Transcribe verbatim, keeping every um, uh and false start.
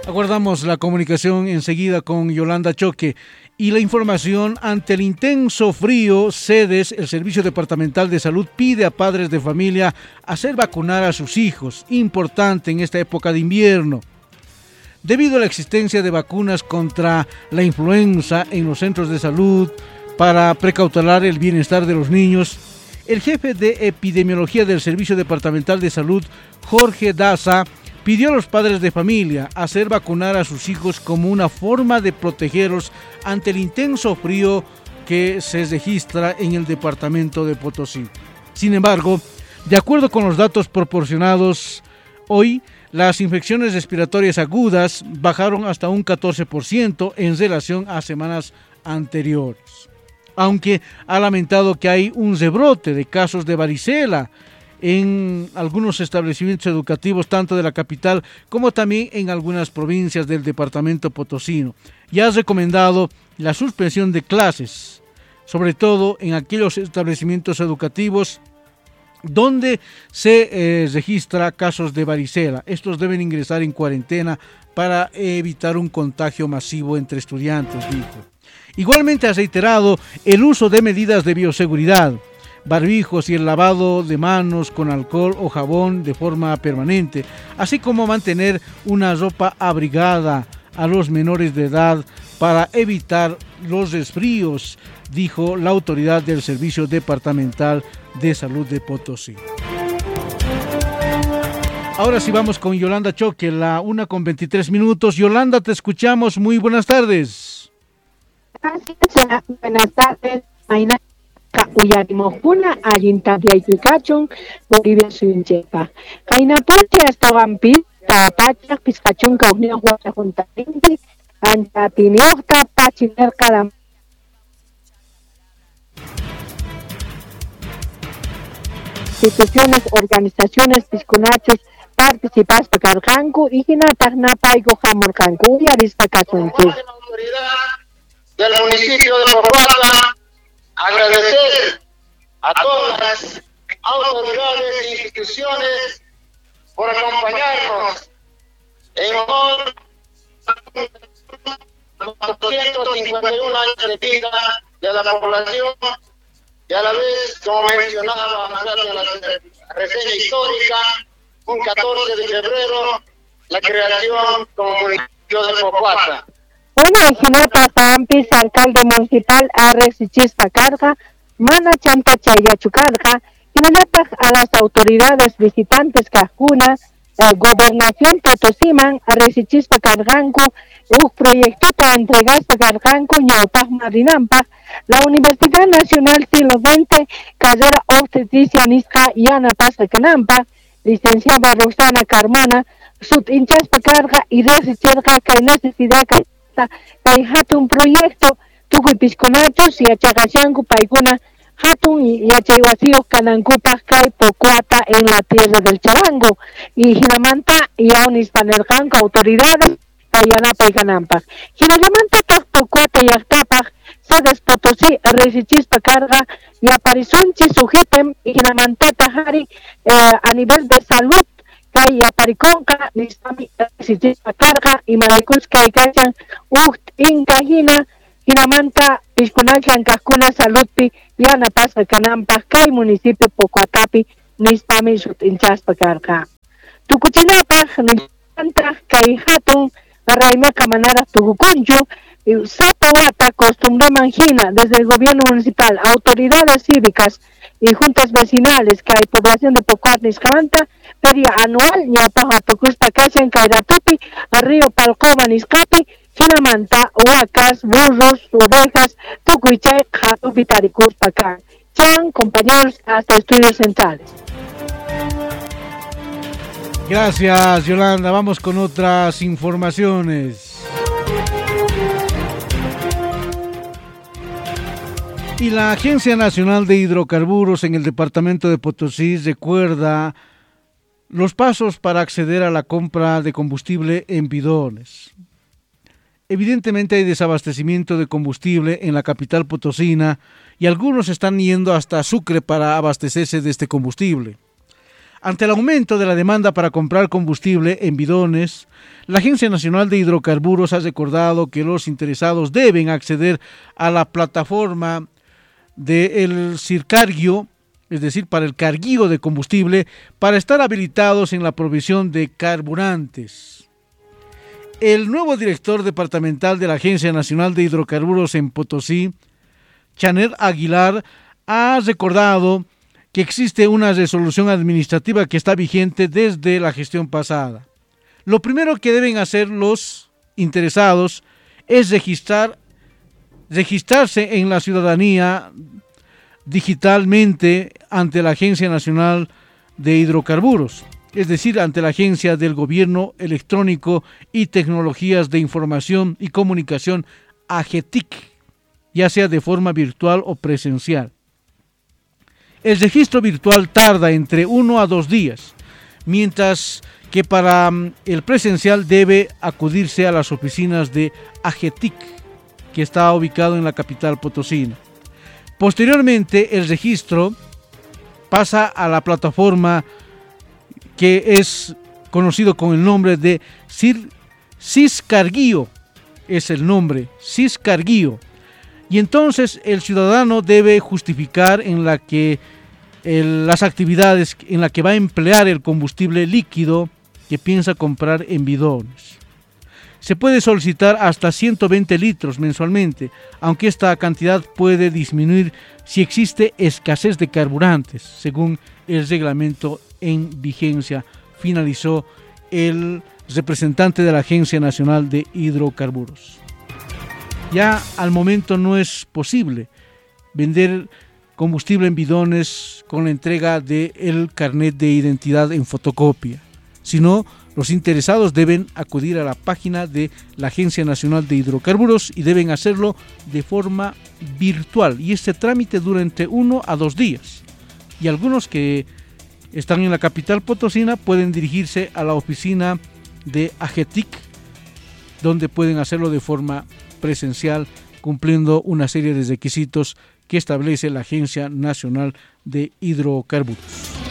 Aguardamos la comunicación enseguida con Yolanda Choque. Y la información: ante el intenso frío, CEDES, el Servicio Departamental de Salud, pide a padres de familia hacer vacunar a sus hijos, importante en esta época de invierno. Debido a la existencia de vacunas contra la influenza en los centros de salud para precautelar el bienestar de los niños, el jefe de epidemiología del Servicio Departamental de Salud, Jorge Daza, pidió a los padres de familia hacer vacunar a sus hijos como una forma de protegerlos ante el intenso frío que se registra en el departamento de Potosí. Sin embargo, de acuerdo con los datos proporcionados hoy, las infecciones respiratorias agudas bajaron hasta un catorce por ciento en relación a semanas anteriores. Aunque ha lamentado que hay un rebrote de casos de varicela en algunos establecimientos educativos, tanto de la capital como también en algunas provincias del departamento potosino. Y ha recomendado la suspensión de clases, sobre todo en aquellos establecimientos educativos donde se eh, registra casos de varicela. Estos deben ingresar en cuarentena para evitar un contagio masivo entre estudiantes, dijo. Igualmente ha reiterado el uso de medidas de bioseguridad, barbijos y el lavado de manos con alcohol o jabón de forma permanente, así como mantener una ropa abrigada a los menores de edad para evitar los resfríos, dijo la autoridad del Servicio Departamental de Salud de Potosí. Ahora sí vamos con Yolanda Choque, la una con veintitrés minutos. Yolanda, te escuchamos. Muy buenas tardes. Gracias, buenas tardes. Aina Uyarimojuna, Ayintabiayucachun, Bolivia Suyunchepa. Kainapuche hasta Vampir, Tapachak, Piscachun, Caunio, Guachajuntamente, Antatiniota, Pachiner, Cadam. Instituciones, organizaciones, piscunachos, participas de Carganco y Ginatagna Paigo Jamorcanco y Arista Cachunchu. Del municipio de Popata, agradecer a todas las autoridades e instituciones por acompañarnos en honor a los doscientos cincuenta y un años de vida de la población y a la vez, como mencionaba en la reseña histórica, un catorce de febrero, la creación como municipio de Popata. Bueno, Ginata Pampis, alcalde municipal, Arrecichispa Carga, Mana Chanta Chayachucarga, Ginata a las autoridades visitantes Cajuna, eh, Gobernación Potosiman, Arrecichispa Carganco, un proyecto para entregarse Carganco, Ñaupaj Marinampa, la Universidad Nacional Siglo veinte, carrera obstetricia Nisca Yana Pasa Canampa, licenciada Roxana Carmona, subhinchaspa Carga y Recichispa que hay necesidad que hay hatun proyecto tukuy piskunachos y achagashanku paikuna hatun y achaywacios kanankupas kay pocuata en la tierra del Charango y hinamanta y aunis panerkanka autoridades payanapa y kanampas hinamanta kay pocuata y artapas sedes Potosí Recichispa Carga y aparizonchi sujetem y hinamanta tajari eh, a nivel de salud kay apariconca nistami Recichispa Carga y maricus kay kachan uht inkajina hinamanta piskunachan kaskuna saludpi yana pasa kanampas kay municipio Pocuatapi nistami sut inchaspa Carga tukuchinapaj nistanta kay hatun raimaka manara tukukunchu Zapawata costumbre manjina desde el gobierno municipal, autoridades cívicas y juntas vecinales que hay población de Pocuatnis Canta, feria anual, ñapaja tucuspa cachen Cairatupi, río Palcoma Niscapi, Chinamanta, huacas, burros, ovejas, tucuichay, jatupi taricuspa can. Chan, compañeros, hasta estudios centrales. Gracias, Yolanda. Vamos con otras informaciones. Y la Agencia Nacional de Hidrocarburos en el departamento de Potosí recuerda los pasos para acceder a la compra de combustible en bidones. Evidentemente hay desabastecimiento de combustible en la capital potosina y algunos están yendo hasta Sucre para abastecerse de este combustible. Ante el aumento de la demanda para comprar combustible en bidones, la Agencia Nacional de Hidrocarburos ha recordado que los interesados deben acceder a la plataforma del Circarguio, es decir, para el carguío de combustible, para estar habilitados en la provisión de carburantes. El nuevo director departamental de la Agencia Nacional de Hidrocarburos en Potosí, Chanet Aguilar, ha recordado que existe una resolución administrativa que está vigente desde la gestión pasada. Lo primero que deben hacer los interesados es registrar, registrarse en la ciudadanía digitalmente ante la Agencia Nacional de Hidrocarburos, es decir, ante la Agencia del Gobierno Electrónico y Tecnologías de Información y Comunicación, AGETIC, ya sea de forma virtual o presencial. El registro virtual tarda entre uno a dos días, mientras que para el presencial debe acudirse a las oficinas de AGETIC, que está ubicado en la capital potosina. Posteriormente, el registro pasa a la plataforma que es conocido con el nombre de Ciscarguío, es el nombre, Ciscarguío. Y entonces el ciudadano debe justificar en la que el, las actividades en la que va a emplear el combustible líquido que piensa comprar en bidones. Se puede solicitar hasta ciento veinte litros mensualmente, aunque esta cantidad puede disminuir si existe escasez de carburantes, según el reglamento en vigencia, finalizó el representante de la Agencia Nacional de Hidrocarburos. Ya al momento no es posible vender combustible en bidones con la entrega del carnet de identidad en fotocopia, sino los interesados deben acudir a la página de la Agencia Nacional de Hidrocarburos y deben hacerlo de forma virtual. Y este trámite dura entre uno a dos días. Y algunos que están en la capital potosina pueden dirigirse a la oficina de AGETIC, donde pueden hacerlo de forma presencial, cumpliendo una serie de requisitos que establece la Agencia Nacional de Hidrocarburos.